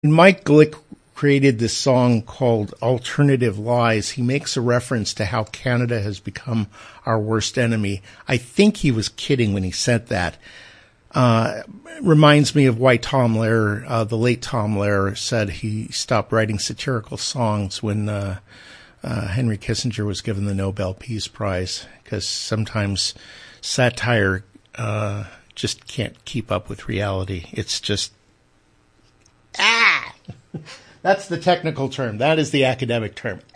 Mike Glick created this song called Alternative Lies. He makes a reference to how Canada has become our worst enemy. I think he was kidding when he said that. Reminds me of why Tom Lehrer, the late Tom Lehrer, said he stopped writing satirical songs when Henry Kissinger was given the Nobel Peace Prize, because sometimes satire just can't keep up with reality. It's just That's the technical term. That is the academic term.